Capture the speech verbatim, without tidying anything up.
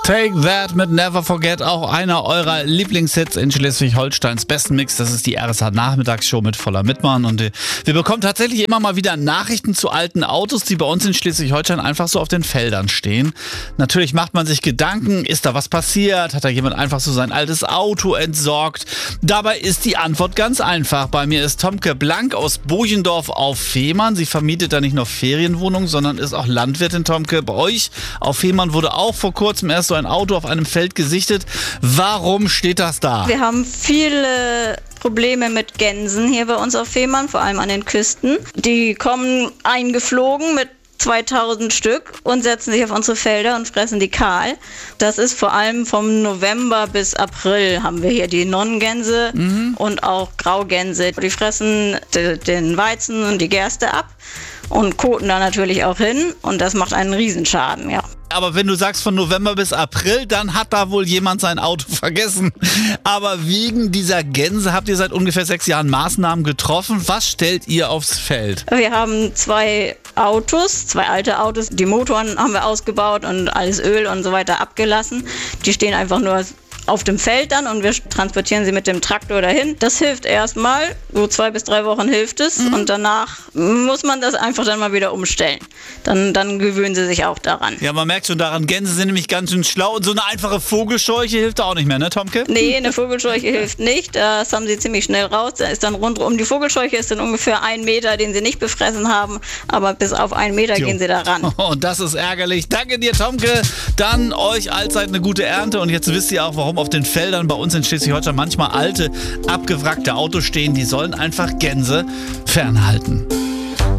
Take That mit Never Forget, auch einer eurer Lieblingshits in Schleswig-Holsteins besten Mix. Das ist die R S H-Nachmittagsshow mit voller Mitmachen. Und wir bekommen tatsächlich immer mal wieder Nachrichten zu alten Autos, die bei uns in Schleswig-Holstein einfach so auf den Feldern stehen. Natürlich macht man sich Gedanken, ist da was passiert? Hat da jemand einfach so sein altes Auto entsorgt? Dabei ist die Antwort ganz einfach. Bei mir ist Tomke Blank aus Bochendorf auf Fehmarn. Sie vermietet da nicht nur Ferienwohnungen, sondern ist auch Landwirtin. Tomke, bei euch auf Fehmarn wurde auch vor kurzem erst so ein Auto auf einem Feld gesichtet. Warum steht das da? Wir haben viele Probleme mit Gänsen hier bei uns auf Fehmarn, vor allem an den Küsten. Die kommen eingeflogen mit zweitausend Stück und setzen sich auf unsere Felder und fressen die kahl. Das ist vor allem vom November bis April haben wir hier die Nonnengänse mhm. und auch Graugänse. Die fressen de- den Weizen und die Gerste ab und koten da natürlich auch hin und das macht einen Riesenschaden, ja. Aber wenn du sagst von November bis April, dann hat da wohl jemand sein Auto vergessen. Aber wegen dieser Gänse habt ihr seit ungefähr sechs Jahren Maßnahmen getroffen. Was stellt ihr aufs Feld? Wir haben zwei Autos, zwei alte Autos. Die Motoren haben wir ausgebaut und alles Öl und so weiter abgelassen. Die stehen einfach nur auf dem Feld dann und wir transportieren sie mit dem Traktor dahin. Das hilft erstmal, so zwei bis drei Wochen hilft es mhm. und danach muss man das einfach dann mal wieder umstellen. Dann, dann gewöhnen sie sich auch daran. Ja, man merkt schon daran, Gänse sind nämlich ganz schön schlau und so eine einfache Vogelscheuche hilft da auch nicht mehr, ne Tomke? Nee, eine Vogelscheuche hilft nicht, das haben sie ziemlich schnell raus. Da ist dann rundum, die Vogelscheuche ist dann ungefähr ein Meter, den sie nicht befressen haben, aber bis auf einen Meter jo. gehen sie da ran. Und das ist ärgerlich. Danke dir, Tomke. Dann euch allzeit eine gute Ernte und jetzt wisst ihr auch, warum auf den Feldern bei uns in Schleswig-Holstein manchmal alte, abgewrackte Autos stehen. Die sollen einfach Gänse fernhalten.